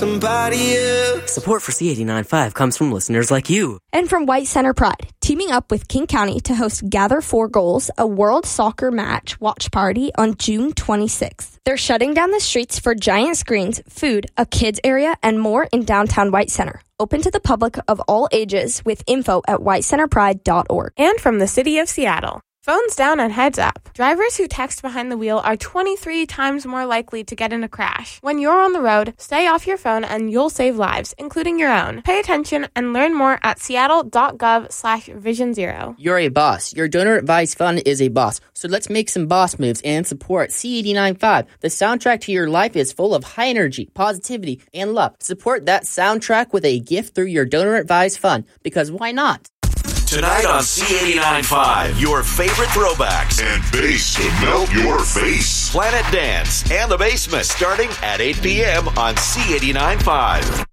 Somebody else. Support for C89.5 comes from listeners like you. And from White Center Pride, teaming up with King County to host Gather 4 Goals, a World Soccer Match watch party on June 26th. They're shutting down the streets for giant screens, food, a kids area, and more in downtown White Center. Open to the public of all ages with info at whitecenterpride.org. And from the city of Seattle. Phones down and heads up. Drivers who text behind the wheel are 23 times more likely to get in a crash. When you're on the road, stay off your phone and you'll save lives, including your own. Pay attention and learn more at seattle.gov/vision0. You're a boss. Your donor advised fund is a boss. So let's make some boss moves and support C89.5. The soundtrack to your life is full of high energy, positivity, and love. Support that soundtrack with a gift through your donor advised fund, because why not? Tonight on C89.5, your favorite throwbacks and bass to melt your face. Planet Dance and The Basement starting at 8 p.m. on C89.5.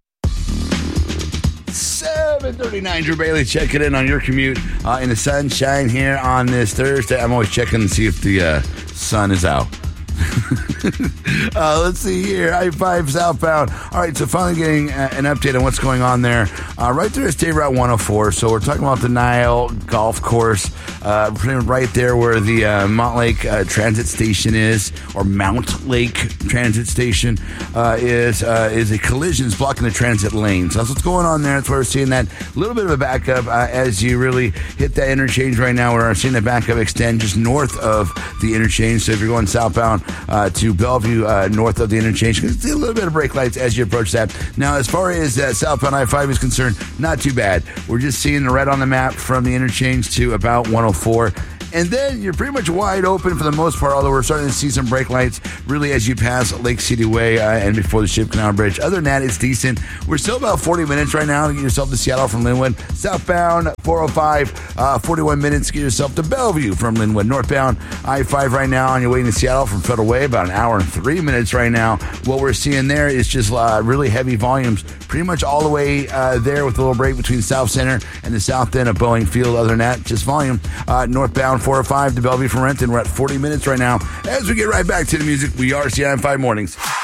7:39, Drew Bailey checking in on your commute in the sunshine here on this Thursday. I'm always checking to see if the sun is out. Let's see here. I-5 southbound. All right, so finally getting an update on what's going on there. Right there is State Route 104. So we're talking about the Nile Golf Course, pretty much right there where the Mount Lake Transit Station is, or Mount Lake Transit Station is a collision blocking the transit lane. So that's what's going on there. That's why we're seeing that little bit of a backup as you really hit that interchange right now. We're seeing the backup extend just north of the interchange. So if you're going southbound to Bellevue, north of the interchange, because a little bit of brake lights as you approach that. Now, as far as southbound I-5 is concerned, not too bad. We're just seeing the red on the map from the interchange to about 104. And then you're pretty much wide open for the most part, although we're starting to see some brake lights really as you pass Lake City Way and before the Ship Canal Bridge. Other than that, it's decent. We're still about 40 minutes right now to get yourself to Seattle from Linwood. Southbound, 405, 41 minutes to get yourself to Bellevue from Linwood. Northbound, I-5 right now on your way to Seattle from Federal Way, about an hour and 3 minutes right now. What we're seeing there is just really heavy volumes, pretty much all the way there with a little break between South Center and the south end of Boeing Field. Other than that, just volume. Northbound, 405 to Bellevue from Renton. We're at 40 minutes right now. As we get right back to the music, we are C9.5 Mornings.